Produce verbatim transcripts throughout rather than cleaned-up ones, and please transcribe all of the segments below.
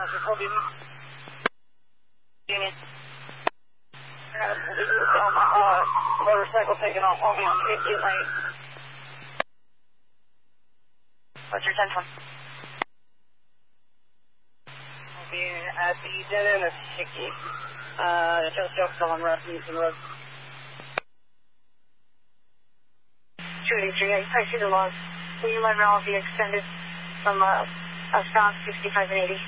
Union. Uh, motorcycle taking off on me on eighteen lane. What's your ten one? I'll be at the dead end of Hickey. Uh, just jumped on Rasmussen Road. Shooting three eight, I see the logs. Will you let all be extended from uh, uh, south sixty-five and eighty?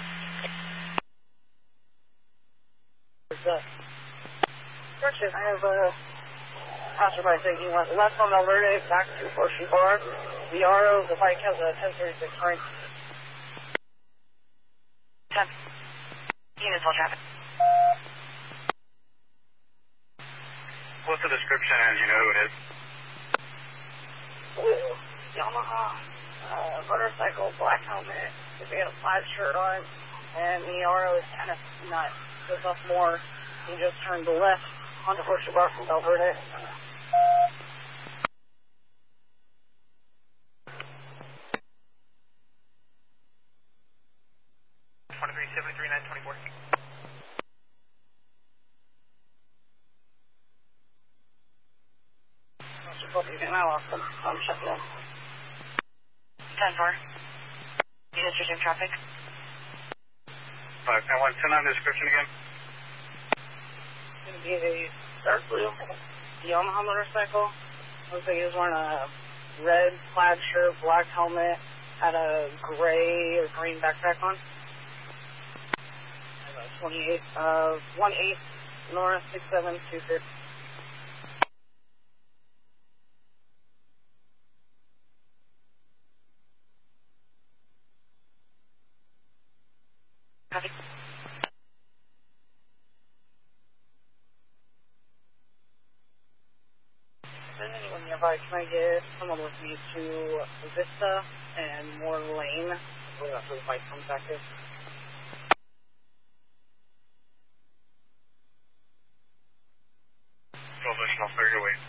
What's that? Correction, I have a passerby saying he went left on Alverde, back to Horseshoe Bar. The R O, the bike has a ten thirty-six frame. ten. Units all traffic. What's the description and you know who it is? Blue, Yamaha, uh, motorcycle, black helmet, if he had a plaid shirt on, and the R O is kind of nuts. Goes up more. He just turned to left onto Horseshoe Bar from Alverde. twenty-three seventy-three nine twenty-four. I lost them. I'm shutting down. ten four. Units resume traffic. five ten one, send on the description again. It's going to be a dark blue Yamaha motorcycle. Looks like he was wearing a red plaid shirt, black helmet, had a gray or green backpack on. twenty-eight, uh, one eight North six seven two six. Copy. Is there anyone nearby? Can I get someone with me to Vista and Moore Lane? I believe that's where the bike comes back to. Provisional, clear your way.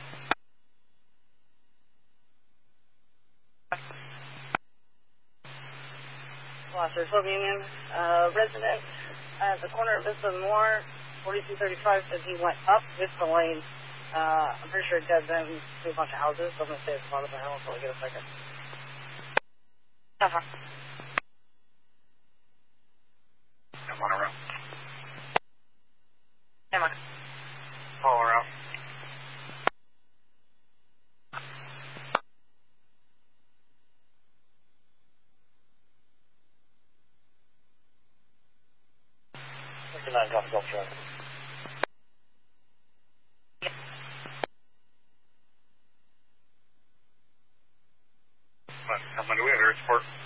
Gloucester Club Union, uh, resident at the corner of Vista and Moore, forty-two thirty-five says he went up Vista Lane. Uh, I'm pretty sure it dead ends to a bunch of houses, so I'm going to stay at the bottom of the hill until I get a second. ten four. And one around. ten one. All around. fifty-nine, copy, Golf Charlie. How many do we have here at support?